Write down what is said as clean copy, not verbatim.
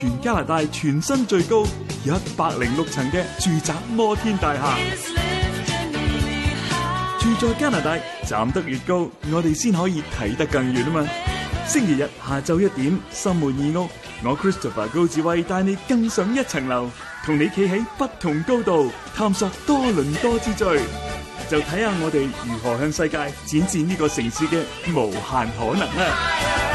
全加拿大全新最高106層嘅住宅摩天大廈。住在加拿大，站得越高，我哋先可以睇得更遠啊嘛！星期日下晝1點，心滿意屋，我 Christopher 高志威帶你更上一層樓，同你企喺不同高度，探索多倫多之最。就睇下我哋如何向世界展示呢個城市嘅無限可能啊！